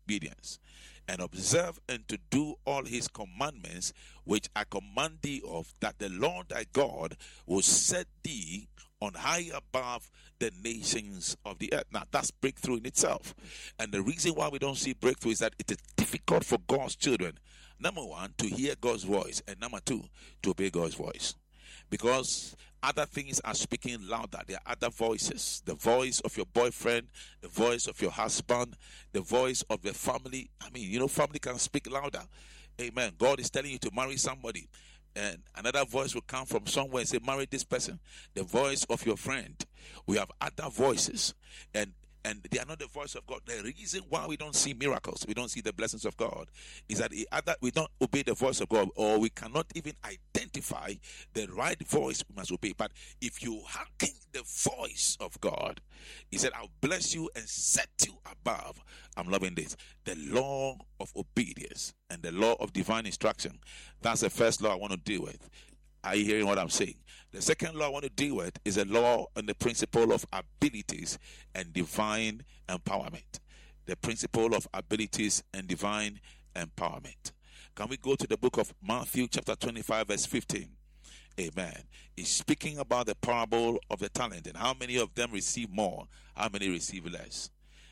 obedience, and observe and to do all his commandments, which I command thee of, that the Lord thy God will set thee on high above the nations of the earth. Now, that's breakthrough in itself. And the reason why we don't see breakthrough is that it is difficult for God's children, number one, to hear God's voice, and number two, to obey God's voice. Because other things are speaking louder. There are other voices. The voice of your boyfriend, the voice of your husband, the voice of the family. I mean, family can speak louder. Amen. God is telling you to marry somebody, and another voice will come from somewhere and say, marry this person. The voice of your friend. We have other voices, and they are not the voice of God. The reason why we don't see miracles, we don't see the blessings of God, is that we don't obey the voice of God, or we cannot even identify the right voice we must obey. But if you hearken the voice of God, he said, I'll bless you and set you above. I'm loving this. The law of obedience and the law of divine instruction. That's the first law I want to deal with. Are you hearing what I'm saying? The second law I want to deal with is a law and the principle of abilities and divine empowerment. The principle of abilities and divine empowerment. Can we go to the book of Matthew chapter 25 verse 15? Amen. He's speaking about the parable of the talent and how many of them receive more, how many receive less.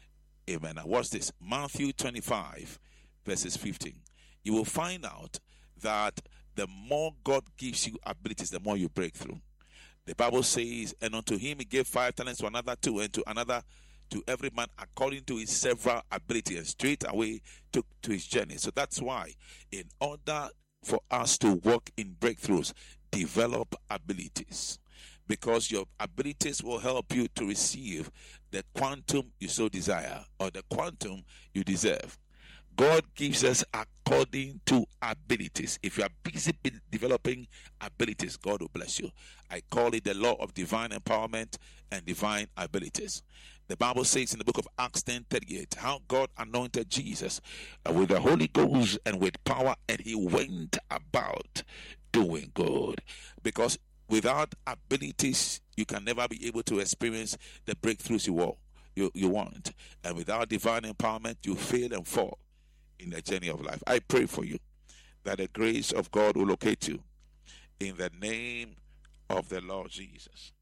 Amen. Now watch this. Matthew 25 verses 15. You will find out that the more God gives you abilities, the more you break through. The Bible says, and unto him he gave 5 talents, to another 2, and to another, to every man according to his several ability, and straight away took to his journey. So that's why, in order for us to walk in breakthroughs, develop abilities. Because your abilities will help you to receive the quantum you so desire, or the quantum you deserve. God gives us according to abilities. If you are busy developing abilities, God will bless you. I call it the law of divine empowerment and divine abilities. The Bible says in the book of Acts 10:38, how God anointed Jesus with the Holy Ghost and with power, and he went about doing good. Because without abilities, you can never be able to experience the breakthroughs you want. And without divine empowerment, you fail and fall in the journey of life. I pray for you that the grace of God will locate you in the name of the Lord Jesus.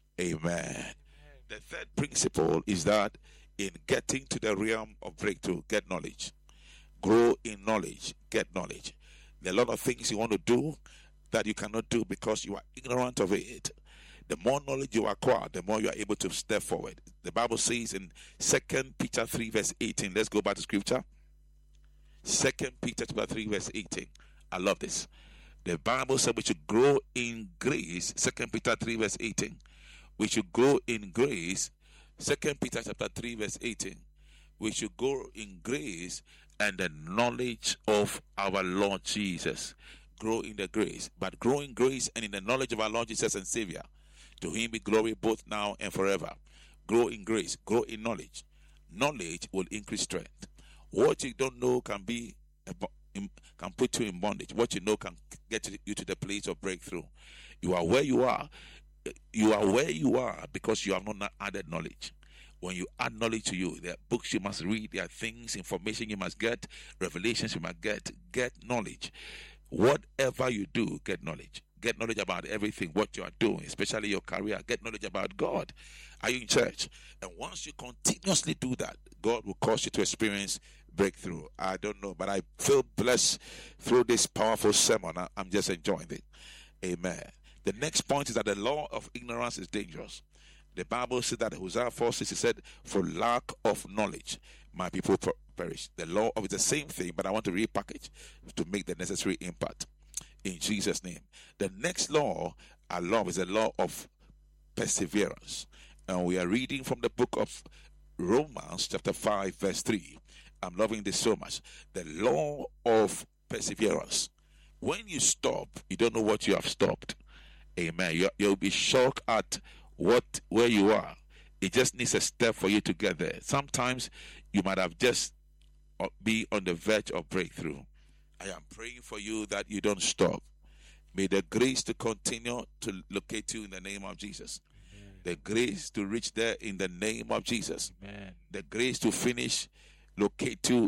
Amen. The third principle is that in getting to the realm of breakthrough, get knowledge. Grow in knowledge, get knowledge. There are a lot of things you want to do that you cannot do because you are ignorant of it. The more knowledge you acquire, the more you are able to step forward. The Bible says in 2 Peter 3 verse 18. Let's go back to scripture. 2 Peter 3 verse 18. I love this. The Bible said we should grow in grace. 2 Peter 3 verse 18. We should grow in grace. 2 Peter 3 verse 18. We should grow in grace and the knowledge of our Lord Jesus. Grow in the grace. But grow in grace and in the knowledge of our Lord Jesus and Savior. To him be glory both now and forever. Grow in grace. Grow in knowledge. Knowledge will increase strength. What you don't know can put you in bondage. What you know can get you to the place of breakthrough. You are where you are. You are where you are because you have not added knowledge. When you add knowledge to you, there are books you must read, there are things, information you must get, revelations you must get. Get knowledge. Whatever you do, get knowledge. Get knowledge about everything, what you are doing, especially your career. Get knowledge about God. Are you in church? And once you continuously do that, God will cause you to experience breakthrough. I don't know, but I feel blessed through this powerful sermon. I'm just enjoying it. Amen. The next point is that the law of ignorance is dangerous. The Bible said that Hosea 4:6, it said, for lack of knowledge, my people perish. The law of the same thing, but I want to repackage to make the necessary impact. In Jesus' name. The next law I love is the law of perseverance. And we are reading from the book of Romans chapter 5 verse 3. I'm loving this so much. The law of perseverance. When you stop, you don't know what you have stopped. Amen. You'll be shocked at where you are. It just needs a step for you to get there. Sometimes you might have just be on the verge of breakthrough. I am praying for you that you don't stop. May the grace to continue to locate you in the name of Jesus. Amen. The grace to reach there in the name of Jesus. Amen. The grace to finish locate you